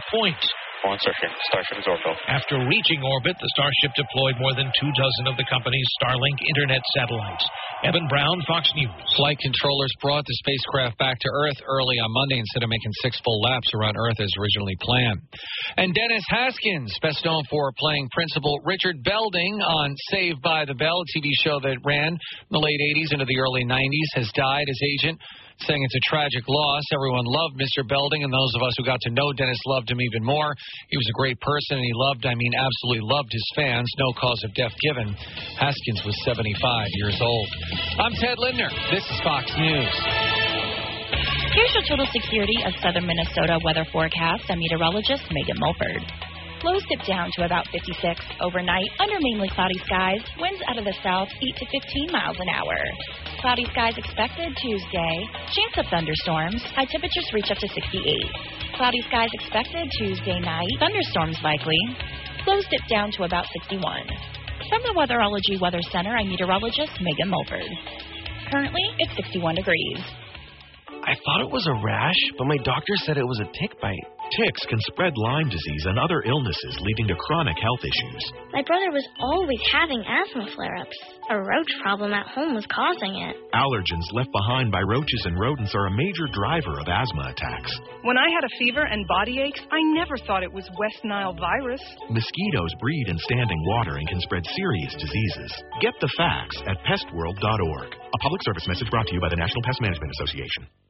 point. On Starship Zorko. After reaching orbit, the Starship deployed more than 24 of the company's Starlink internet satellites. Evan Brown, Fox News. Flight controllers brought the spacecraft back to Earth early on Monday instead of making 6 full laps around Earth as originally planned. And Dennis Haskins, best known for playing Principal Richard Belding on Saved by the Bell, a TV show that ran in the late 80s into the early 90s, has died as agent, saying it's a tragic loss. Everyone loved Mr. Belding, and those of us who got to know Dennis loved him even more. He was a great person, and he absolutely loved his fans. No cause of death given. Haskins was 75 years old. I'm Ted Lindner. This is Fox News. Here's your total security of southern Minnesota weather forecast. I'm meteorologist Megan Mulford. Lows dip down to about 56 overnight under mainly cloudy skies. Winds out of the south 8 to 15 miles an hour. Cloudy skies expected Tuesday. Chance of thunderstorms. High temperatures reach up to 68. Cloudy skies expected Tuesday night. Thunderstorms likely. Lows dip down to about 61. From the Weatherology Weather Center, I'm meteorologist Megan Mulford. Currently, it's 61 degrees. I thought it was a rash, but my doctor said it was a tick bite. Ticks can spread Lyme disease and other illnesses, leading to chronic health issues. My brother was always having asthma flare-ups. A roach problem at home was causing it. Allergens left behind by roaches and rodents are a major driver of asthma attacks. When I had a fever and body aches, I never thought it was West Nile virus. Mosquitoes breed in standing water and can spread serious diseases. Get the facts at pestworld.org. A public service message brought to you by the National Pest Management Association.